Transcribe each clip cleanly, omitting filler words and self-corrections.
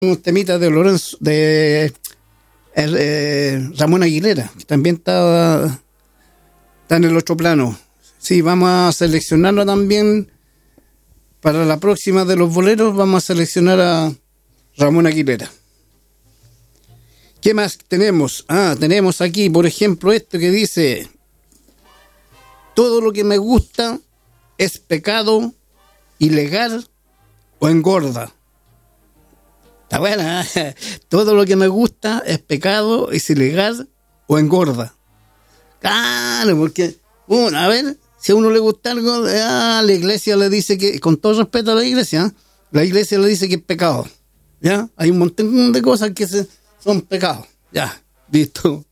unos temitas de Lorenzo, de Ramón Aguilera, que también está en el otro plano. Sí, vamos a seleccionarlo también para la próxima de los boleros. Vamos a seleccionar a Ramón Aguilera. ¿Qué más tenemos? Tenemos aquí, por ejemplo, esto que dice: todo lo que me gusta es pecado, ilegal o engorda. Está buena, ¿eh? Todo lo que me gusta es pecado, es ilegal o engorda. Claro, porque, a ver, si a uno le gusta algo, la iglesia le dice que, con todo respeto a la iglesia le dice que es pecado. ¿Ya? Hay un montón de cosas que son pecados. Ya, listo.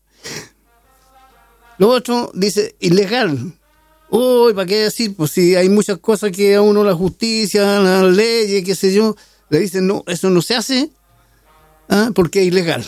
Lo otro dice ilegal. Uy, ¿para qué decir? Pues si hay muchas cosas que a uno la justicia, las leyes, qué sé yo, le dicen, no, eso no se hace, porque es ilegal.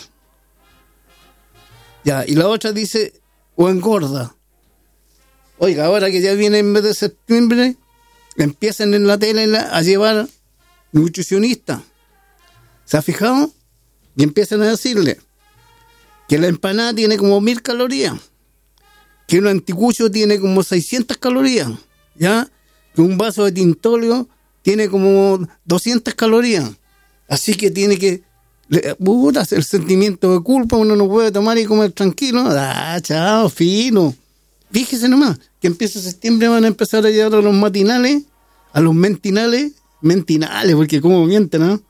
Ya, y la otra dice, o engorda. Oiga, ahora que ya viene el mes de septiembre, empiezan en la tele a llevar nutricionistas. ¿Se ha fijado? Y empiezan a decirle que la empanada tiene como 1000 calorías, que un anticucho tiene como 600 calorías, ¿ya? Que un vaso de tintolio tiene como 200 calorías. Así que tiene que... el sentimiento de culpa, uno no puede tomar y comer tranquilo. Chao, fino. Fíjese nomás, que empieza septiembre van a empezar a llevar a los matinales, a los mentinales, porque como mienten, ¿no?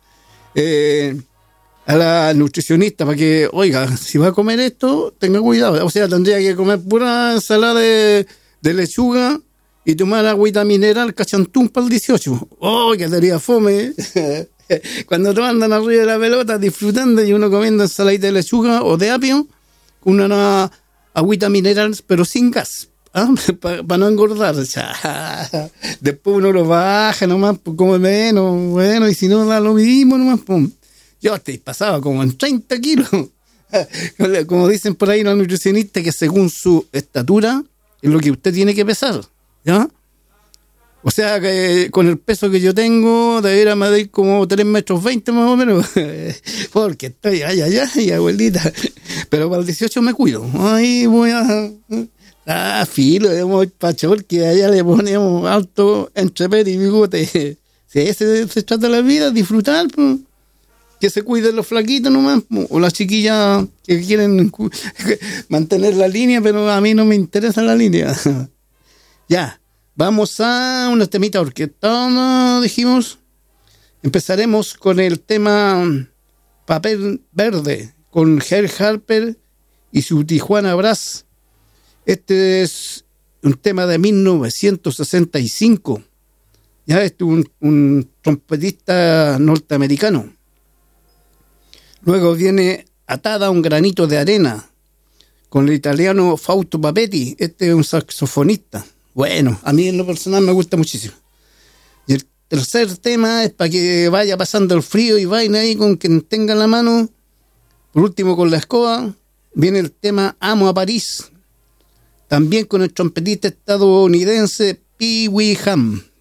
A la nutricionista para que, oiga, si va a comer esto, tenga cuidado. O sea, tendría que comer pura ensalada de lechuga y tomar agüita mineral cachantún para el 18. ¡Oh, que sería fome! Cuando te andan arriba de la pelota disfrutando y uno comiendo ensaladita de lechuga o de apio, con una agüita mineral, pero sin gas, para no engordar. Después uno lo baja nomás, pues come menos, bueno, y si no da lo mismo nomás, pum. Yo estoy pasado como en 30 kilos. Como dicen por ahí los nutricionistas, que según su estatura es lo que usted tiene que pesar, ¿ya? O sea, que con el peso que yo tengo, debería medir como 3,20 metros más o menos. Porque estoy, ay, abuelita. Pero para el 18 me cuido. Ahí voy a... filo, hemos pachor, que allá le ponemos alto entre pera y bigote. Si ese se trata de la vida, disfrutar, pues. Que se cuiden los flaquitos nomás, o las chiquillas que quieren mantener la línea, pero a mí no me interesa la línea. Ya, vamos a unos temitas orquestados, dijimos. Empezaremos con el tema Papel Verde, con Herb Harper y su Tijuana Brass. Este es un tema de 1965. Ya, este es un trompetista norteamericano. Luego viene Atada a un granito de arena, con el italiano Fausto Papetti. Este es un saxofonista. Bueno, a mí en lo personal me gusta muchísimo. Y el tercer tema es para que vaya pasando el frío y vaina ahí con quien tenga la mano. Por último, con la escoba, viene el tema Amo a París, también con el trompetista estadounidense Pee Wee Ham.